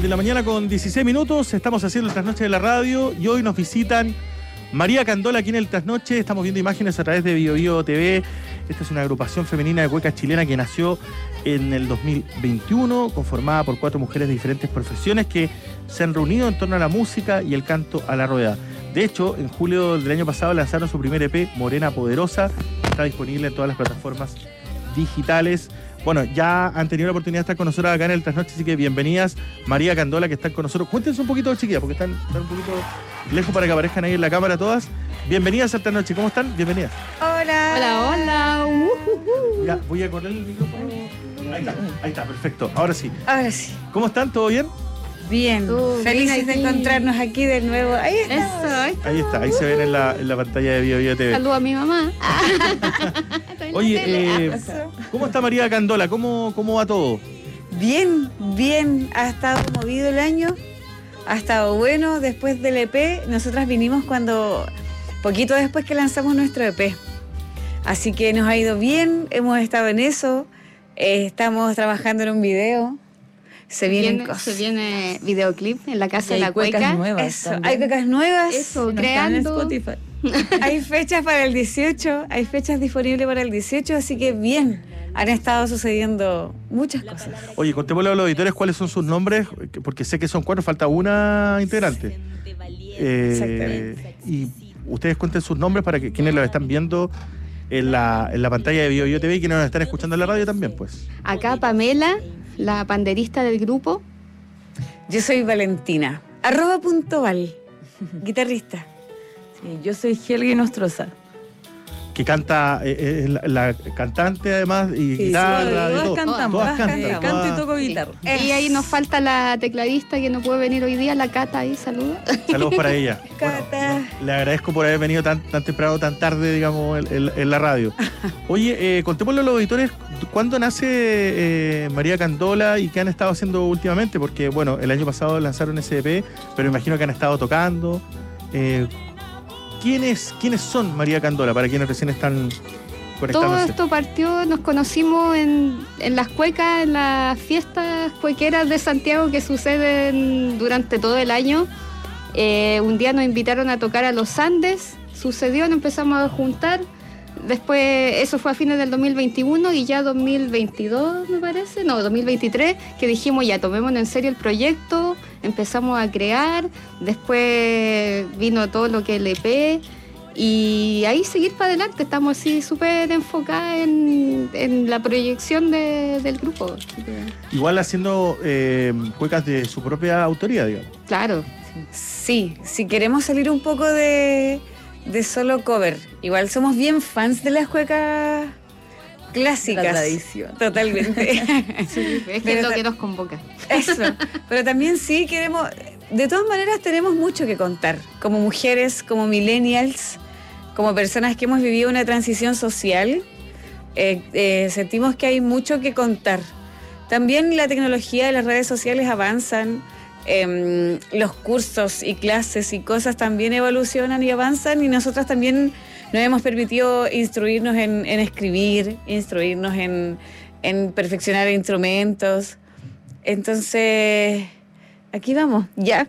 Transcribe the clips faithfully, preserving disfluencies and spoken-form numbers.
de la mañana con dieciséis minutos, estamos haciendo el Trasnoche de la radio y hoy nos visitan María Candola aquí en el Trasnoche. Estamos viendo imágenes a través de Bio Bio T V. Esta es una agrupación femenina de cueca chilena que nació en el dos mil veintiuno, conformada por cuatro mujeres de diferentes profesiones que se han reunido en torno a la música y el canto a la rueda. De hecho, en julio del año pasado lanzaron su primer E P, Morena Poderosa. Está disponible en todas las plataformas digitales. Bueno, ya han tenido la oportunidad de estar con nosotros acá en el Trasnoche, así que bienvenidas, María Candola, que están con nosotros. Cuéntense un poquito, chiquillas, porque están, están un poquito lejos para que aparezcan ahí en la cámara todas. Bienvenidas al Trasnoche, ¿cómo están? Bienvenidas. Hola. Hola, hola. Uh, uh, uh. Ya, voy a correr el micrófono. Ahí está, ahí está, perfecto. Ahora sí. Ahora sí. ¿Cómo están? ¿Todo bien? Bien. Tú, Felices de aquí. encontrarnos aquí de nuevo. Ahí está. Eso, ahí está. Ahí está, ahí se ven en la, en la pantalla de Bio Bio T V. Saludo a mi mamá. Oye, eh, ¿cómo está María Candola? ¿Cómo, cómo va todo? Bien, bien. Ha estado movido el año. Ha estado bueno. Después del E P, nosotras vinimos cuando, poquito después que lanzamos nuestro E P. Así que nos ha ido bien. Hemos estado en eso. Eh, estamos trabajando en un video. Se vienen viene, cosas. se viene videoclip en la casa Y de hay la cuecas cueca. nuevas Eso. también. Hay cuecas nuevas. Eso, No creando. están en Spotify. Hay fechas para el dieciocho, hay fechas disponibles para el dieciocho, así que bien, han estado sucediendo muchas cosas. Oye, contémosle a los auditores cuáles son sus nombres, porque sé que son cuatro, falta una integrante. Eh, Exactamente. y ustedes cuenten sus nombres para que quienes los están viendo en la, en la pantalla de Bio Bio T V y quienes nos están escuchando en la radio también, pues. Acá Pamela, la panderista del grupo. Yo soy Valentina, arroba punto val, guitarrista. Sí, yo soy Helgi Nostroza. Que canta, eh, eh, la, la cantante además, y Sí, guitarra, todas, de todas todo. cantamos. Todas cantan. Eh, todas- canto y toco guitarra. Es- Y ahí nos falta la tecladista que no puede venir hoy día, la Cata ahí, saludos. Saludos para ella. Cata. Bueno, le agradezco por haber venido tan, tan temprano, tan tarde, digamos, en, en- en la radio. Oye, eh, contémosle a los auditores, ¿cuándo nace eh, María Candola y qué han estado haciendo últimamente? Porque, bueno, el año pasado lanzaron ese E P, pero imagino que han estado tocando. Eh, ¿quiénes, ¿Quiénes son María Candola, para quienes recién están Todo conectándose? esto partió, nos conocimos en, en las cuecas, en las fiestas cuequeras de Santiago que suceden durante todo el año. Eh, un día nos invitaron a tocar a los Andes, sucedió, nos empezamos a juntar. Después, eso fue a fines del dos mil veintiuno y ya dos mil veintidós, me parece, no, dos mil veintitrés, que dijimos ya, tomémonos en serio el proyecto, empezamos a crear, después vino todo lo que es el E P y ahí seguir para adelante, estamos así súper enfocadas en, en la proyección de- del grupo. Así que, Igual haciendo eh, cuecas de su propia autoría, digamos. claro, Sí, si queremos salir un poco de, de solo cover, igual somos bien fans de las cuecas clásicas. La tradición. Totalmente. es que Pero es lo ta- que nos convoca. Eso, pero también sí queremos, de todas maneras tenemos mucho que contar, como mujeres, como millennials, como personas que hemos vivido una transición social, eh, eh, sentimos que hay mucho que contar. También la tecnología de las redes sociales avanzan, eh, los cursos y clases y cosas también evolucionan y avanzan y nosotras también nos hemos permitido instruirnos en, en escribir, instruirnos en, en perfeccionar instrumentos. Entonces, aquí vamos, ya.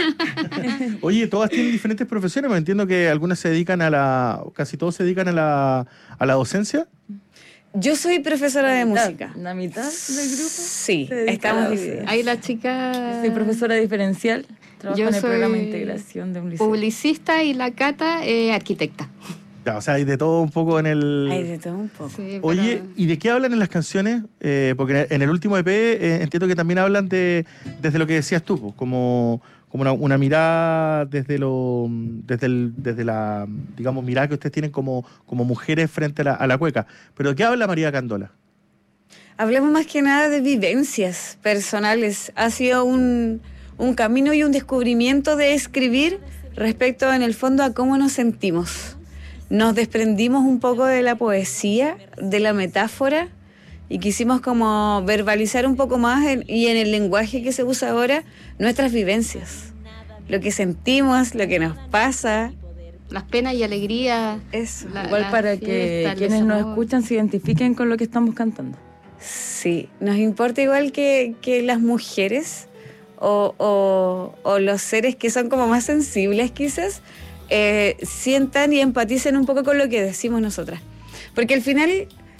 Oye, todas tienen diferentes profesiones, me entiendo que algunas se dedican a la, casi todos se dedican a la, a la docencia. Yo soy profesora de mitad, música. La mitad del grupo. Sí, se dedica a estamos la divididos. docencia. Ahí la chica... Soy profesora diferencial. Trabajo Yo en el soy programa de integración de un liceo. publicista y la Cata, eh, arquitecta. Ya, o sea, hay de todo un poco en el... Hay de todo un poco. Sí, Oye, pero- ¿y de qué hablan en las canciones? Eh, porque en el último E P eh, entiendo que también hablan de desde lo que decías tú, pues, como, como una, una mirada desde lo desde el, desde la, digamos, mirada que ustedes tienen como, como mujeres frente a la, a la cueca. ¿Pero de qué habla María Candola? Hablemos más que nada de vivencias personales. Ha sido un, un camino y un descubrimiento de escribir respecto, en el fondo, a cómo nos sentimos. Nos desprendimos un poco de la poesía, de la metáfora, y quisimos como verbalizar un poco más en- y en el lenguaje que se usa ahora, nuestras vivencias. Lo que sentimos, lo que nos pasa. las penas y alegrías. Eso. La- Igual la para fiesta, que el quienes nos desamor. escuchan se identifiquen con lo que estamos cantando. Sí, nos importa igual que, que las mujeres o, o, o los seres que son como más sensibles quizás, eh, sientan y empaticen un poco con lo que decimos nosotras. Porque al final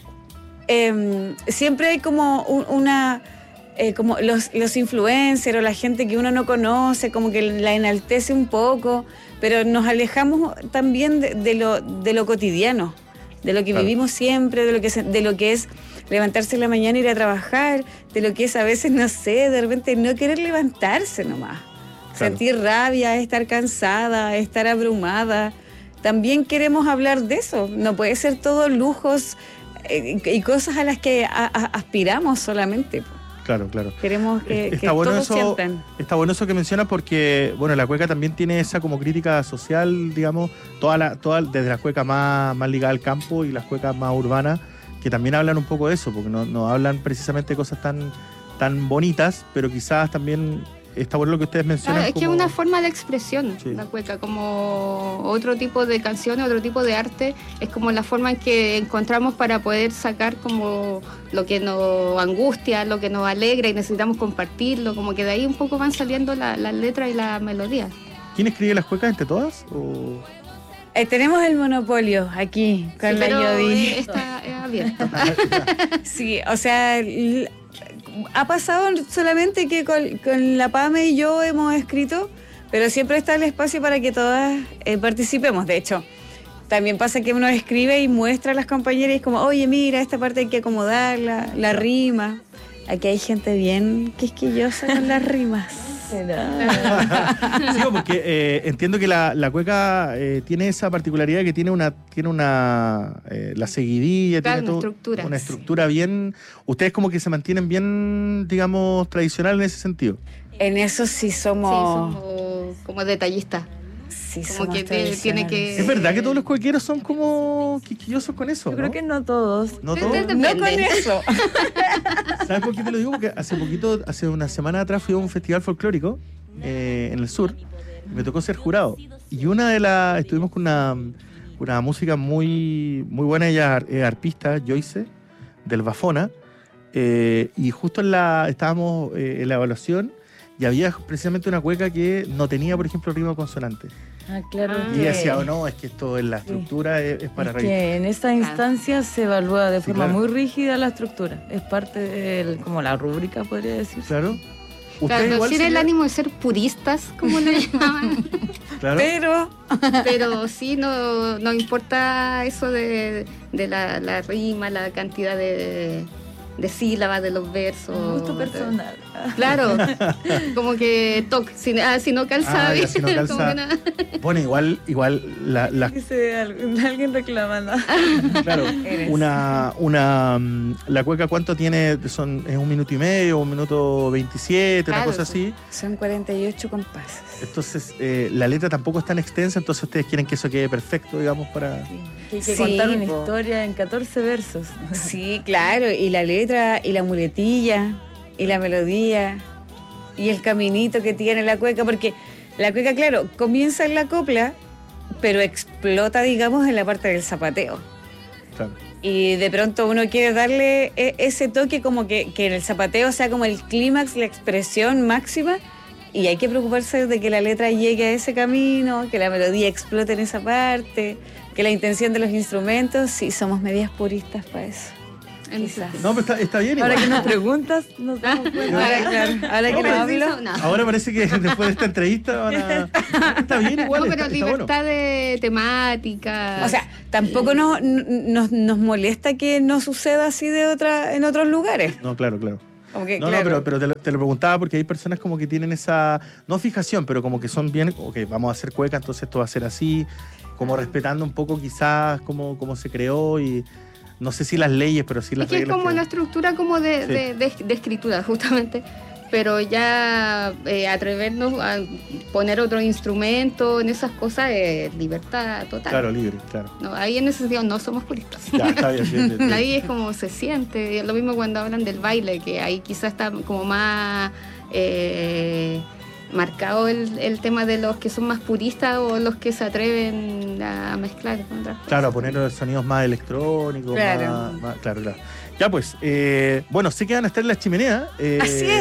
eh, siempre hay como un, una... Eh, como los, los influencers o la gente que uno no conoce, como que la enaltece un poco, pero nos alejamos también de, de, lo, de lo cotidiano, de lo que Claro. vivimos siempre, de lo que se, de lo que es levantarse en la mañana, ir a trabajar, de lo que es a veces, no sé, de repente no querer levantarse nomás, Claro. sentir rabia, estar cansada, estar abrumada. También queremos hablar de eso, no puede ser todo lujos eh, y cosas a las que a, a, aspiramos solamente. Claro, claro. Queremos que, Está que bueno todos eso, sientan. está bueno eso que mencionas porque, bueno, la cueca también tiene esa como crítica social, digamos, toda la, toda, desde las cuecas más, más ligadas al campo y las cuecas más urbanas, que también hablan un poco de eso, porque no, no hablan precisamente de cosas tan, tan bonitas, pero quizás también está bueno lo que ustedes mencionan. Ah, es que es como- una forma de expresión, Sí. la cueca, como otro tipo de canciones, otro tipo de arte, es como la forma en que encontramos para poder sacar como lo que nos angustia, lo que nos alegra y necesitamos compartirlo, como que de ahí un poco van saliendo la- las letras y las melodías. ¿Quién escribe las cuecas entre todas? ¿O... Eh, tenemos el monopolio aquí con Sí, la pero Yodi. eh, está es abierto. Sí, o sea, l- ha pasado solamente que con, con la Pame y yo hemos escrito, pero siempre está el espacio para que todas eh, participemos. De hecho, también pasa que uno escribe y muestra a las compañeras y es como, oye, mira, esta parte hay que acomodarla, la rima. Aquí hay gente bien quisquillosa con las rimas. Será. Sí, porque eh, entiendo que la, la cueca eh, tiene esa particularidad que tiene una tiene una eh, la seguidilla, Claro, tiene una todo- estructura. una estructura bien. Ustedes como que se mantienen bien, digamos, tradicional en ese sentido. En eso sí Sí, somos... somos como detallistas. Sí, como somos que te- tiene que- ¿Es verdad que todos los cuequeros son como quisquillosos con eso? Yo creo ¿no? que no todos. ¿No De- todos? de- No con Depende. eso. ¿Sabes por qué te lo digo? Porque hace poquito, hace una semana atrás fui a un festival folclórico eh, en el sur y me tocó ser jurado. Y una de las... Estuvimos con una, una música muy, muy buena, ella es arpista, Joyce, del Bafona. eh, y justo en la, estábamos eh, en la evaluación y había precisamente una cueca que no tenía, por ejemplo, rima consonante. Ah, claro. Ah. Y que- ella decía, oh, no, es que esto en la estructura es, es para es reír. que en esta instancia se evalúa de Sí, forma claro. muy rígida la estructura. Es parte de como la rúbrica, podría decirse. Claro. Claro, igual tiene el sería- ánimo de ser puristas, como le llamaban. Claro. Pero Pero sí, no, no importa eso de, de la, la rima, la cantidad de, de sílabas de los versos. Un gusto personal. Claro, como que toc, si, ah, si no calza, Ah, ya, bien, si no calza. como que nada. Bueno, igual, igual la, la- Dice algo- alguien reclamando. claro, Eres. una, una mm, la cueca cuánto tiene, son, es un minuto y medio, un minuto veintisiete, una Claro, cosa así. son cuarenta y ocho compases. Entonces, eh, la letra tampoco es tan extensa, entonces ustedes quieren que eso quede perfecto, digamos, para. Que hay que Sí, contar una po. historia en catorce versos. Sí, claro, y la letra, y la muletilla, y la melodía, y el caminito que tiene la cueca, porque la cueca, claro, comienza en la copla, pero explota, digamos, en la parte del zapateo. Claro. Y de pronto uno quiere darle e- ese toque como que, que en el zapateo sea como el clímax, la expresión máxima, y hay que preocuparse de que la letra llegue a ese camino, que la melodía explote en esa parte, que la intención de los instrumentos, sí, somos medias puristas para eso. En Quizás. ese- No, pero está, está bien igual. Ahora que nos preguntas, nos damos cuenta. Ahora, claro, ahora que No, no pero hablo, no. Ahora parece que después de esta entrevista van a. Está bien igual. No, pero está, está bueno. libertad de temática. o sea, tampoco nos, nos, nos molesta que no suceda así de otra, en otros lugares. No, claro, claro. Como que, No, claro, no, pero, pero te, lo, te lo preguntaba porque hay personas como que tienen esa, no fijación, pero como que son bien, ok, vamos a hacer cueca, entonces esto va a ser así, como respetando un poco quizás cómo, cómo se creó y no sé si las leyes, pero sí las es que es reglas. como que- una estructura como de, Sí. de, de- de escritura, justamente. Pero ya eh, atrevernos a poner otro instrumento en esas cosas es libertad total. Claro, libre, claro. No, ahí en ese sentido no somos puristas. Ya, está bien, bien, bien, bien. Ahí es como se siente. Es lo mismo cuando hablan del baile, que ahí quizás está como más eh, marcado el, el tema de los que son más puristas o los que se atreven a mezclar con otras cosas. Claro, a poner los sonidos más electrónicos, Claro. más, más- claro, claro. Ya pues, eh, bueno, sé que van a estar en la chimenea. eh, así es.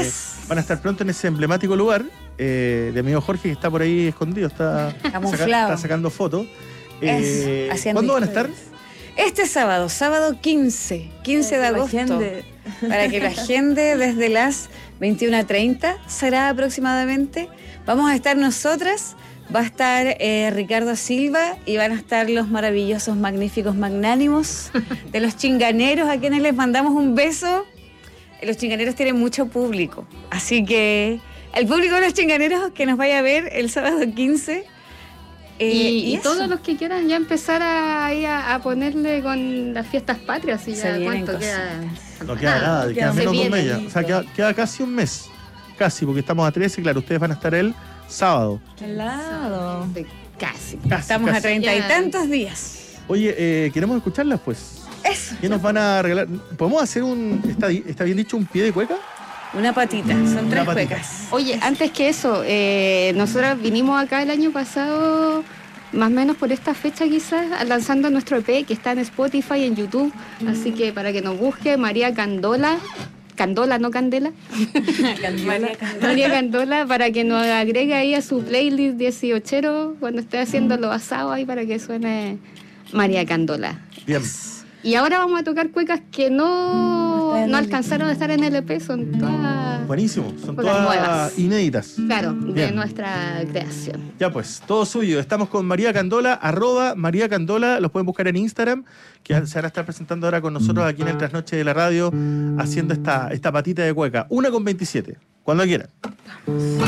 Van a estar pronto en ese emblemático lugar eh, de amigo Jorge, que está por ahí escondido, está, Camuflado. saca- está sacando fotos. Eh, Es, haciendo ¿Cuándo van a estar? historias. Este sábado, sábado quince, quince de agosto. Agende. Para que lo agende desde las veintiuna treinta será aproximadamente. Vamos a estar nosotras, va a estar eh, Ricardo Silva y van a estar los maravillosos, magníficos, magnánimos de los chinganeros, a quienes les mandamos un beso. Los chinganeros tienen mucho público, así que el público de los chinganeros que nos vaya a ver el sábado quince. eh, y, y eso. todos los que quieran ya empezar a, ahí a, a ponerle con las fiestas patrias. Y Se ya vienen cuánto queda. No queda nada, queda queda menos de un se mes viene. ya. O sea, queda, queda casi un mes. Casi, porque estamos a trece, claro, ustedes van a estar el sábado. Al lado. De casi. Casi, Estamos a casi. treinta y Ya. tantos días. Oye, eh, queremos escucharlas, pues. Eso. ¿Qué nos van a regalar? ¿Podemos hacer un, está, di- está bien dicho, un pie de cueca? Una patita, son tres patita. cuecas. Oye, antes que eso, eh, nosotros vinimos acá el año pasado, más o menos por esta fecha quizás, lanzando nuestro E P que está en Spotify, en YouTube. Así que para que nos busque, María Candola. Candola, no Candela. María Candola, para que nos agregue ahí a su playlist dieciochero cuando esté haciendo los asados ahí para que suene María Candola. Bien. Y ahora vamos a tocar cuecas que no, no alcanzaron a estar en el E P, son todas, Buenísimo. Son Cuecas todas nuevas. inéditas. claro, de Bien. nuestra creación. Ya pues, todo suyo. Estamos con María Candola, arroba María Candola. Los pueden buscar en Instagram, que se van a estar presentando ahora con nosotros aquí en el Trasnoche de la Radio, haciendo esta, esta patita de cueca. Una con veintisiete, cuando quieran.